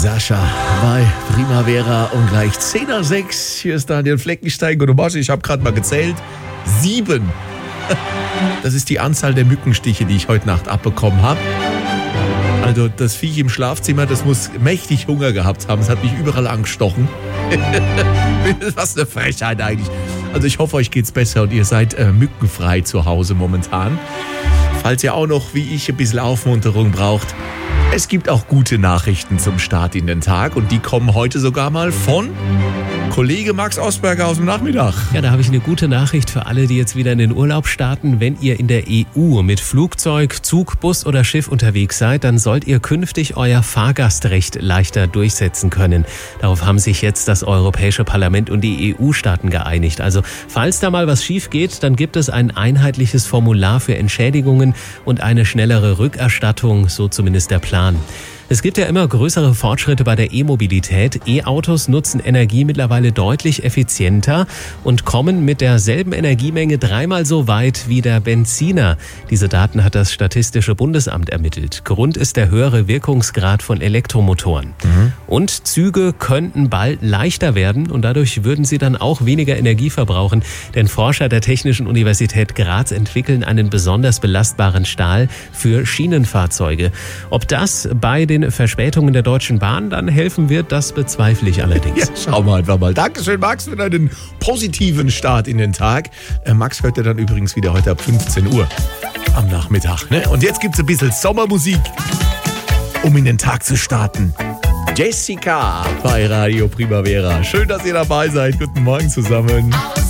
Sascha bei Primavera und gleich 10:06. Hier ist Daniel Fleckenstein. Gute Morgen, ich habe gerade mal gezählt. 7. Das ist die Anzahl der Mückenstiche, die ich heute Nacht abbekommen habe. Also das Viech im Schlafzimmer, das muss mächtig Hunger gehabt haben. Es hat mich überall angestochen. Was eine Frechheit eigentlich. Also ich hoffe, euch geht's besser und ihr seid mückenfrei zu Hause momentan. Falls ihr auch noch, wie ich, ein bisschen Aufmunterung braucht, es gibt auch gute Nachrichten zum Start in den Tag und die kommen heute sogar mal von Kollege Max Osberger aus dem Nachmittag. Ja, da habe ich eine gute Nachricht für alle, die jetzt wieder in den Urlaub starten. Wenn ihr in der EU mit Flugzeug, Zug, Bus oder Schiff unterwegs seid, dann sollt ihr künftig euer Fahrgastrecht leichter durchsetzen können. Darauf haben sich jetzt das Europäische Parlament und die EU-Staaten geeinigt. Also falls da mal was schief geht, dann gibt es ein einheitliches Formular für Entschädigungen und eine schnellere Rückerstattung, so zumindest der Plan. Es gibt ja immer größere Fortschritte bei der E-Mobilität. E-Autos nutzen Energie mittlerweile deutlich effizienter und kommen mit derselben Energiemenge 3-mal so weit wie der Benziner. Diese Daten hat das Statistische Bundesamt ermittelt. Grund ist der höhere Wirkungsgrad von Elektromotoren. Und Züge könnten bald leichter werden und dadurch würden sie dann auch weniger Energie verbrauchen. Denn Forscher der Technischen Universität Graz entwickeln einen besonders belastbaren Stahl für Schienenfahrzeuge. Ob das bei den Verspätungen der Deutschen Bahn dann helfen wird, das bezweifle ich allerdings. Ja, schauen wir einfach mal. Dankeschön, Max, für deinen positiven Start in den Tag. Max hört ja dann übrigens wieder heute ab 15 Uhr am Nachmittag. Ne? Und jetzt gibt es ein bisschen Sommermusik, um in den Tag zu starten. Jessica bei Radio Primavera. Schön, dass ihr dabei seid. Guten Morgen zusammen.